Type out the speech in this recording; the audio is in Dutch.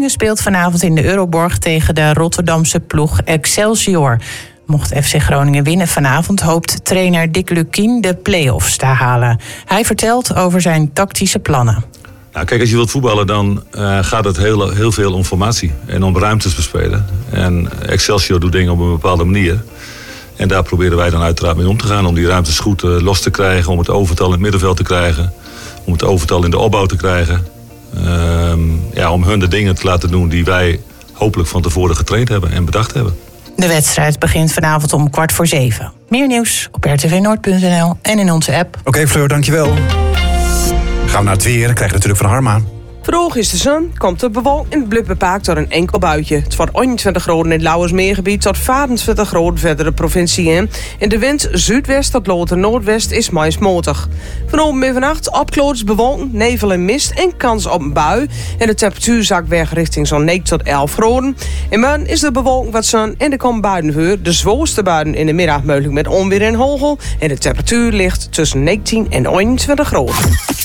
Groningen speelt vanavond in de Euroborg tegen de Rotterdamse ploeg Excelsior. Mocht FC Groningen winnen vanavond, hoopt trainer Dick Lukkien de play-offs te halen. Hij vertelt over zijn tactische plannen. Nou, kijk, als je wilt voetballen, dan gaat het heel veel om formatie en om ruimtes bespelen. En Excelsior doet dingen op een bepaalde manier. En daar proberen wij dan uiteraard mee om te gaan. Om die ruimtes goed los te krijgen, om het overtal in het middenveld te krijgen. Om het overtal in de opbouw te krijgen. Om hun de dingen te laten doen die wij hopelijk van tevoren getraind hebben en bedacht hebben. De wedstrijd begint vanavond om 6:15. Meer nieuws op rtvnoord.nl en in onze app. Oké, Fleur, dankjewel. Gaan we naar het weer. Dan krijg je natuurlijk van Harma. Vroeg is de zon, komt de bewolking en het blijft bepaakt door een enkel buitje. Het wordt 21 graden in het Lauwersmeergebied tot 24 graden verder de provincie in. En de wind zuidwest tot loter noordwest is maismotig. Vanavond en vannacht opklaart bewolking, nevel en mist en kans op een bui. En de temperatuur zakt weg richting zo'n 9 tot 11 graden. En morgen is de bewolking wat zon en er komen buien voor. De zwoelste buien in de middag mogelijk met onweer en hagel. En de temperatuur ligt tussen 19 en 21 graden.